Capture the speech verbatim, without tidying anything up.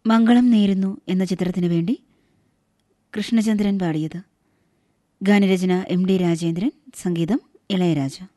മംഗളം നേരുന്നു എന്ന ചിത്രത്തിനു വേണ്ടി കൃഷ്ണചന്ദ്രൻ പാടിയത്. ഗാനരചന എം ഡി രാജേന്ദ്രൻ, സംഗീതം ഇളയരാജ.